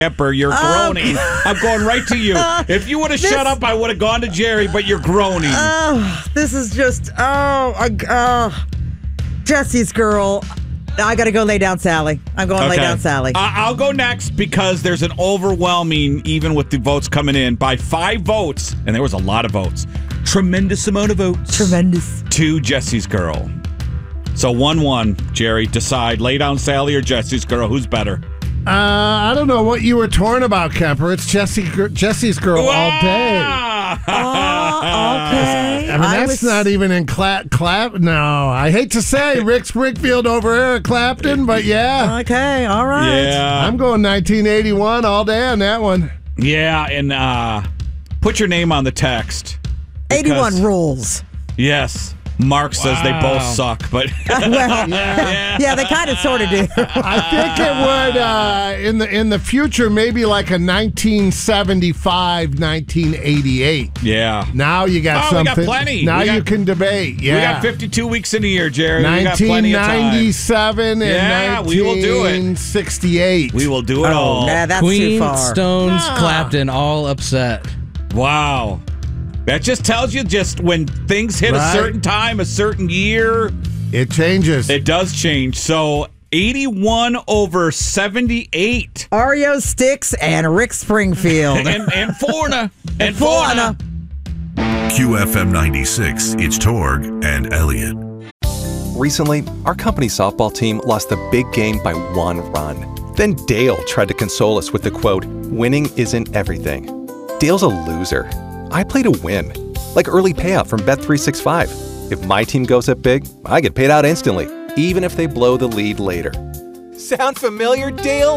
Kemper, you're groaning. I'm going right to you. If you would have shut up, I would have gone to Jerry, but you're groaning. This is just, Jesse's girl. I got to go lay down Sally. I'm going to lay down Sally. I'll go next because there's an overwhelming, even with the votes coming in, by 5 votes, and there was a lot of votes. Tremendous amount of votes. Tremendous. To Jesse's girl. So 1-1, Jerry. Decide, lay down Sally or Jesse's girl. Who's better? I don't know what you were torn about, Kemper. It's Jesse's girl all day. Okay. I mean, that's not even in clap. No, I hate to say Rick Springfield over Eric Clapton, but yeah. Okay, all right. Yeah. I'm going 1981 all day on that one. Yeah, and put your name on the text. 81 rules. Yes. Mark says they both suck, but well, yeah, they kind of sort of do. I think it would in the future maybe like a 1975, 1988. Yeah. Now you got something. We got plenty. Now you can debate. Yeah. We got 52 weeks in a year, Jerry. 1997 and we will do it. 1968. We will do it all. Nah, that's Queen, too far. Stones, Clapton, all upset. Wow. That just tells you just when things hit a certain time, a certain year. It changes. It does change. So 81 over 78. Ario Styx and Rick Springfield. and Forna. And Forna. QFM 96, it's Torg and Elliott. Recently, our company's softball team lost the big game by 1 run. Then Dale tried to console us with the quote, "Winning isn't everything." Dale's a loser. I play to win, like early payout from Bet365. If my team goes up big, I get paid out instantly, even if they blow the lead later. Sound familiar, Dale?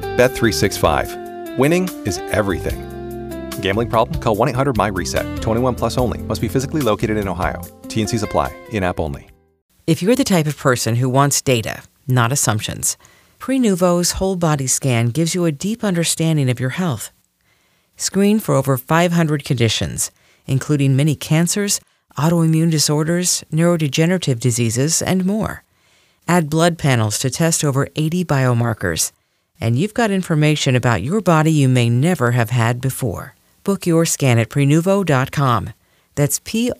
Bet365. Winning is everything. Gambling problem? Call 1-800-MY-RESET. 21 plus only. Must be physically located in Ohio. T&Cs apply. In-app only. If you're the type of person who wants data, not assumptions, Prenuvo's whole body scan gives you a deep understanding of your health. Screen for over 500 conditions, including many cancers, autoimmune disorders, neurodegenerative diseases, and more. Add blood panels to test over 80 biomarkers, and you've got information about your body you may never have had before. Book your scan at Prenuvo.com. That's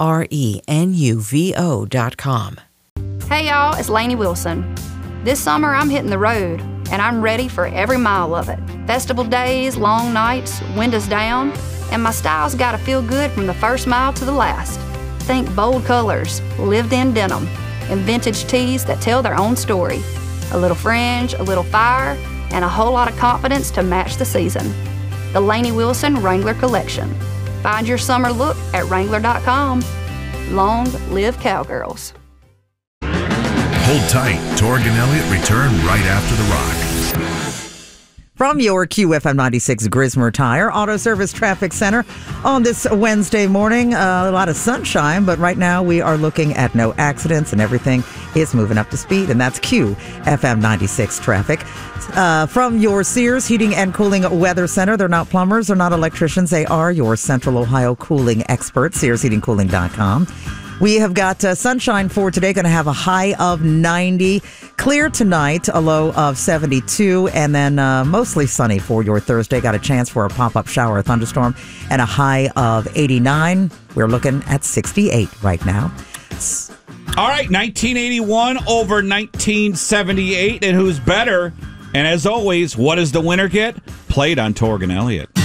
Prenuvo.com. Hey y'all, it's Lainey Wilson. This summer I'm hitting the road, and I'm ready for every mile of it. Festival days, long nights, windows down, and my style's gotta feel good from the first mile to the last. Think bold colors, lived-in denim, and vintage tees that tell their own story. A little fringe, a little fire, and a whole lot of confidence to match the season. The Lainey Wilson Wrangler Collection. Find your summer look at Wrangler.com. Long live cowgirls. Hold tight. Torg and Elliott return right after the rock. From your QFM 96 Grismer Tire Auto Service Traffic Center on this Wednesday morning, a lot of sunshine, but right now we are looking at no accidents and everything is moving up to speed, and that's QFM 96 traffic. From your Sears Heating and Cooling Weather Center, they're not plumbers, they're not electricians, they are your Central Ohio cooling experts, SearsHeatingCooling.com. We have got sunshine for today, going to have a high of 90. Clear tonight, a low of 72, and then mostly sunny for your Thursday. Got a chance for a pop-up shower or thunderstorm, and a high of 89. We're looking at 68 right now. All right, 1981 over 1978, and who's better? And as always, what does the winner get? Played on Torg and Elliott.